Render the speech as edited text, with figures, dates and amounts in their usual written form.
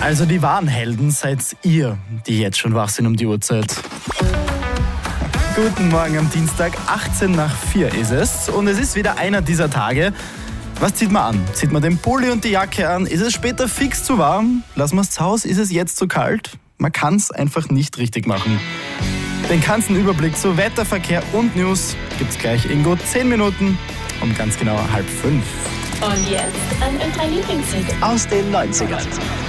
Also die wahren Helden seid ihr, die jetzt schon wach sind um die Uhrzeit. Guten Morgen am Dienstag, 18 nach 4 ist es. Und es ist wieder einer dieser Tage. Was zieht man an? Zieht man den Pulli und die Jacke an? Ist es später fix zu warm? Lassen wir es zu Hause? Ist es jetzt zu kalt? Man kann es einfach nicht richtig machen. Den ganzen Überblick zu Wetter, Verkehr und News gibt's gleich in gut 10 Minuten um ganz genau 4:30. Und jetzt ein Lieblingshit aus den 90ern.